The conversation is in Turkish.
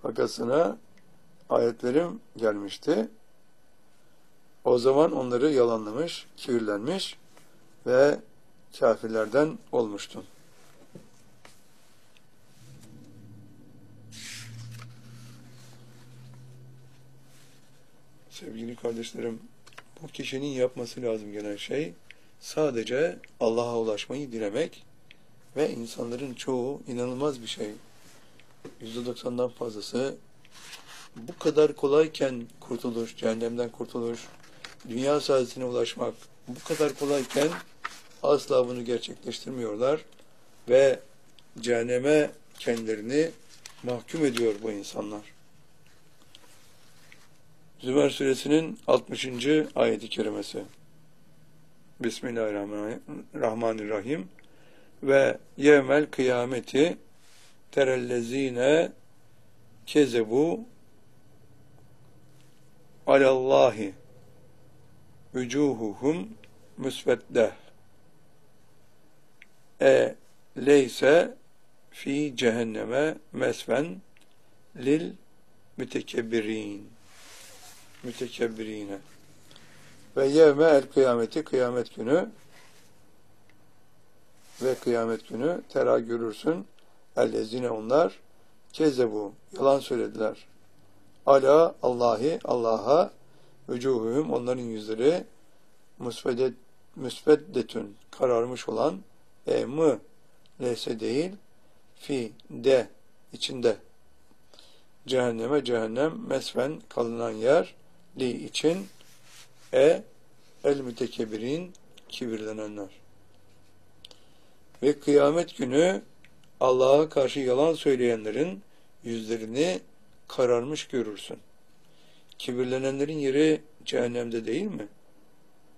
fakasına ayetlerim gelmişti. O zaman onları yalanlamış, kibirlenmiş ve kafirlerden olmuştun. Sevgili kardeşlerim, bu kişinin yapması lazım gelen şey sadece Allah'a ulaşmayı dilemek ve insanların çoğu inanılmaz bir şey. %90'dan fazlası bu kadar kolayken kurtuluş, cehennemden kurtuluş, dünya saadetine ulaşmak bu kadar kolayken asla bunu gerçekleştirmiyorlar ve cehenneme kendilerini mahkum ediyor bu insanlar. Zümer suresinin 60. ayeti kerimesi. Bismillahirrahmanirrahim. Ve yevmel kıyameti terellezine kezebu alallahi vücuhuhum müsveddeh leyse fi cehenneme mesven lil mütekebbirine ve yevme el kıyameti kıyamet günü ve kıyamet günü tera görürsün ellezine onlar kezebu yalan söylediler Allah'a vücuhuhum onların yüzleri müsveddetün kararmış olan mı leyse değil fi de içinde cehennem mesven kalınan yer li için el mütekebbirin kibirlenenler ve kıyamet günü Allah'a karşı yalan söyleyenlerin yüzlerini kararmış görürsün. Kibirlenenlerin yeri cehennemde değil mi?